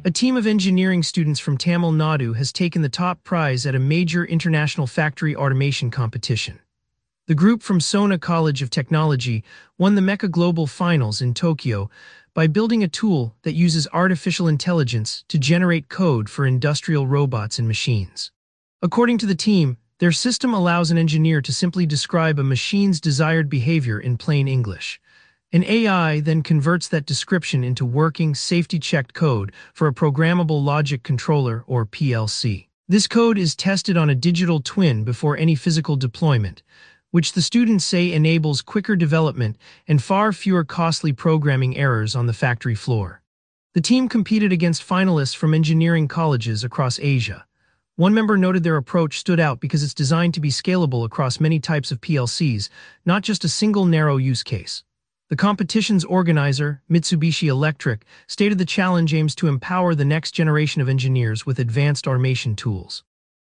A team of engineering students from Tamil Nadu has taken the top prize at a major international factory automation competition. The group from Sona College of Technology won the Mecha Global Finals in Tokyo by building a tool that uses artificial intelligence to generate code for industrial robots and machines. According to the team, their system allows an engineer to simply describe a machine's desired behavior in plain English. An AI then converts that description into working, safety-checked code for a programmable logic controller, or PLC. This code is tested on a digital twin before any physical deployment, which the students say enables quicker development and far fewer costly programming errors on the factory floor. The team competed against finalists from engineering colleges across Asia. One member noted their approach stood out because it's designed to be scalable across many types of PLCs, not just a single narrow use case. The competition's organizer, Mitsubishi Electric, stated the challenge aims to empower the next generation of engineers with advanced automation tools.